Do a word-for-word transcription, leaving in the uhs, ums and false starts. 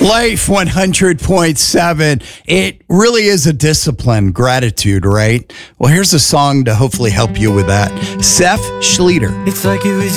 Life one hundred point seven. It really is a discipline, gratitude, right? Well, here's a song to hopefully help you with that. Seth Schleter. It's like it was